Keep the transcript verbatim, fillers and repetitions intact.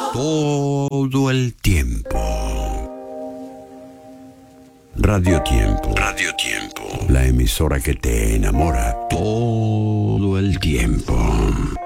Todo el tiempo. Radio Tiempo. Radio Tiempo. La emisora que te enamora todo el tiempo.